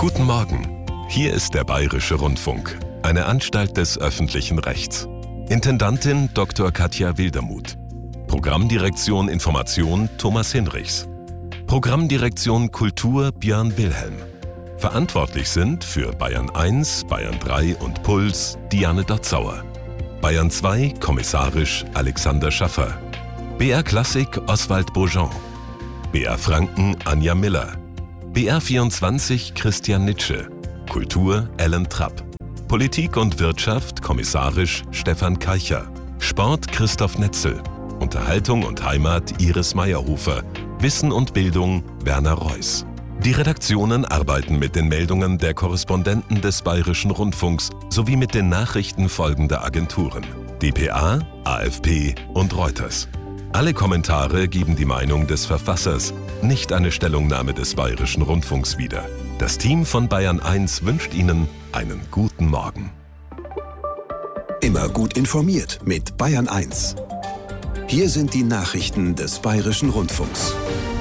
Guten Morgen. Hier ist der Bayerische Rundfunk, eine Anstalt des öffentlichen Rechts. Intendantin Dr. Katja Wildermuth. Programmdirektion Information Thomas Hinrichs. Programmdirektion Kultur Björn Wilhelm. Verantwortlich sind für Bayern 1, Bayern 3 und Puls Diane Dotzauer. Bayern 2 kommissarisch Alexander Schaffer. BR Klassik Oswald Beaujean. BR Franken Anja Miller. BR 24 Christian Nitsche. Kultur Ellen Trapp. Politik und Wirtschaft kommissarisch Stefan Keicher. Sport Christoph Netzel. Unterhaltung und Heimat Iris Meyerhofer. Wissen und Bildung Werner Reuss. Die Redaktionen arbeiten mit den Meldungen der Korrespondenten des Bayerischen Rundfunks sowie mit den Nachrichten folgender Agenturen: dpa, AFP und Reuters. Alle Kommentare geben die Meinung des Verfassers, nicht eine Stellungnahme des Bayerischen Rundfunks wieder. Das Team von Bayern 1 wünscht Ihnen einen guten Morgen. Immer gut informiert mit Bayern 1. Hier sind die Nachrichten des Bayerischen Rundfunks.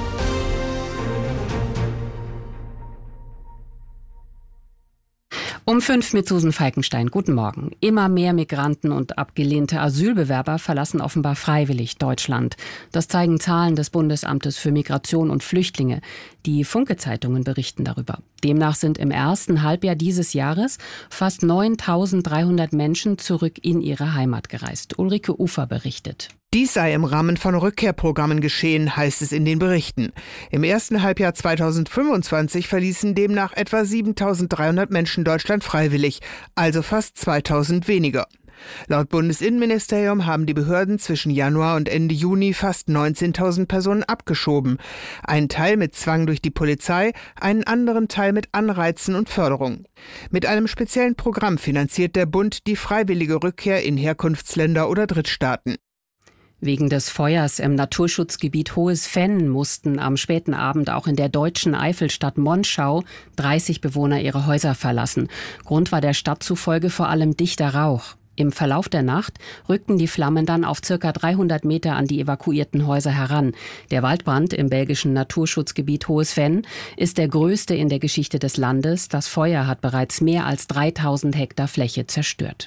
Um 5 mit Susan Falkenstein. Guten Morgen. Immer mehr Migranten und abgelehnte Asylbewerber verlassen offenbar freiwillig Deutschland. Das zeigen Zahlen des Bundesamtes für Migration und Flüchtlinge. Die Funke-Zeitungen berichten darüber. Demnach sind im ersten Halbjahr dieses Jahres fast 9.300 Menschen zurück in ihre Heimat gereist. Ulrike Ufer berichtet. Dies sei im Rahmen von Rückkehrprogrammen geschehen, heißt es in den Berichten. Im ersten Halbjahr 2025 verließen demnach etwa 7.300 Menschen Deutschland freiwillig, also fast 2.000 weniger. Laut Bundesinnenministerium haben die Behörden zwischen Januar und Ende Juni fast 19.000 Personen abgeschoben. Einen Teil mit Zwang durch die Polizei, einen anderen Teil mit Anreizen und Förderung. Mit einem speziellen Programm finanziert der Bund die freiwillige Rückkehr in Herkunftsländer oder Drittstaaten. Wegen des Feuers im Naturschutzgebiet Hohes Venn mussten am späten Abend auch in der deutschen Eifelstadt Monschau 30 Bewohner ihre Häuser verlassen. Grund war der Stadt zufolge vor allem dichter Rauch. Im Verlauf der Nacht rückten die Flammen dann auf ca. 300 Meter an die evakuierten Häuser heran. Der Waldbrand im belgischen Naturschutzgebiet Hohes Venn ist der größte in der Geschichte des Landes. Das Feuer hat bereits mehr als 3000 Hektar Fläche zerstört.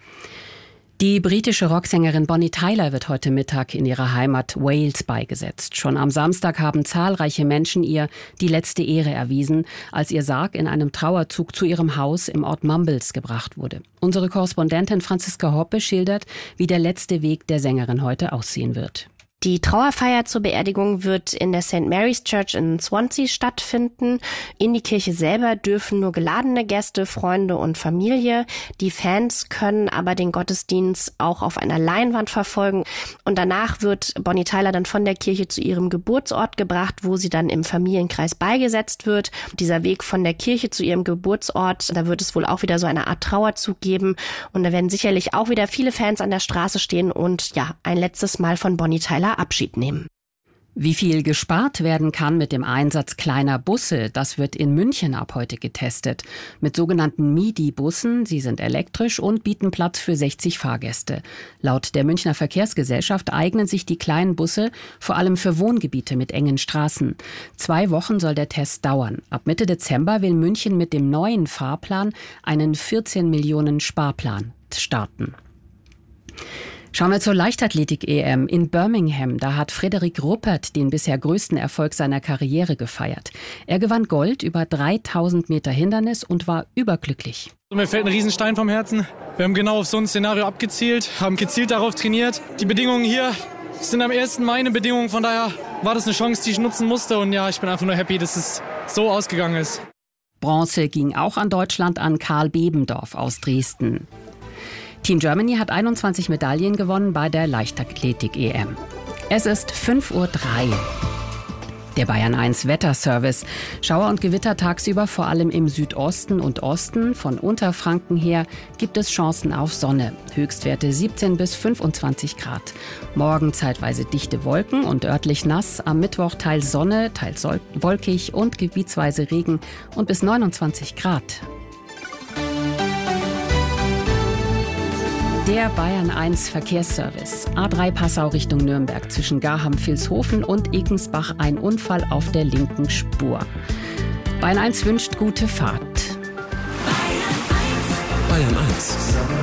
Die britische Rocksängerin Bonnie Tyler wird heute Mittag in ihrer Heimat Wales beigesetzt. Schon am Samstag haben zahlreiche Menschen ihr die letzte Ehre erwiesen, als ihr Sarg in einem Trauerzug zu ihrem Haus im Ort Mumbles gebracht wurde. Unsere Korrespondentin Franziska Hoppe schildert, wie der letzte Weg der Sängerin heute aussehen wird. Die Trauerfeier zur Beerdigung wird in der St. Mary's Church in Swansea stattfinden. In die Kirche selber dürfen nur geladene Gäste, Freunde und Familie. Die Fans können aber den Gottesdienst auch auf einer Leinwand verfolgen. Und danach wird Bonnie Tyler dann von der Kirche zu ihrem Geburtsort gebracht, wo sie dann im Familienkreis beigesetzt wird. Dieser Weg von der Kirche zu ihrem Geburtsort, da wird es wohl auch wieder so eine Art Trauerzug geben. Und da werden sicherlich auch wieder viele Fans an der Straße stehen und ja, ein letztes Mal von Bonnie Tyler Abschied nehmen. Wie viel gespart werden kann mit dem Einsatz kleiner Busse, das wird in München ab heute getestet. Mit sogenannten MIDI-Bussen, sie sind elektrisch und bieten Platz für 60 Fahrgäste. Laut der Münchner Verkehrsgesellschaft eignen sich die kleinen Busse vor allem für Wohngebiete mit engen Straßen. 2 Wochen soll der Test dauern. Ab Mitte Dezember will München mit dem neuen Fahrplan einen 14 Millionen Sparplan starten. Schauen wir zur Leichtathletik-EM in Birmingham. Da hat Frederik Ruppert den bisher größten Erfolg seiner Karriere gefeiert. Er gewann Gold über 3000 Meter Hindernis und war überglücklich. Mir fällt ein Riesenstein vom Herzen. Wir haben genau auf so ein Szenario abgezielt, haben gezielt darauf trainiert. Die Bedingungen hier sind am ersten meine Bedingungen, von daher war das eine Chance, die ich nutzen musste. Und ja, ich bin einfach nur happy, dass es so ausgegangen ist. Bronze ging auch an Deutschland an Karl Bebendorf aus Dresden. Team Germany hat 21 Medaillen gewonnen bei der Leichtathletik-EM. Es ist 5:03 Uhr. Der Bayern 1 Wetterservice. Schauer und Gewitter tagsüber vor allem im Südosten und Osten. Von Unterfranken her gibt es Chancen auf Sonne. Höchstwerte 17 bis 25 Grad. Morgen zeitweise dichte Wolken und örtlich nass. Am Mittwoch teils Sonne, teils wolkig und gebietsweise Regen und bis 29 Grad. Der Bayern 1 Verkehrsservice. A3 Passau Richtung Nürnberg zwischen Garham-Vilshofen und Ekensbach ein Unfall auf der linken Spur. Bayern 1 wünscht gute Fahrt. Bayern 1.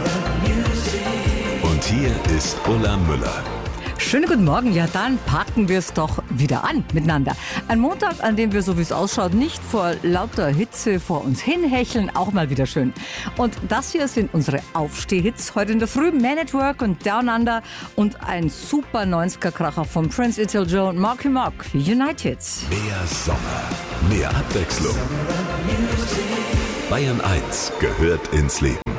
Und hier ist Ulla Müller. Schönen guten Morgen. Ja, dann packen wir es doch wieder an miteinander. Ein Montag, an dem wir, so wie es ausschaut, nicht vor lauter Hitze vor uns hinhecheln. Auch mal wieder schön. Und das hier sind unsere Aufstehhits. Heute in der Früh Man at Work und Down Under und ein super 90er-Kracher von Prince Itel Joe und Marky Mark für United. Mehr Sommer, mehr Abwechslung. Bayern 1 gehört ins Leben.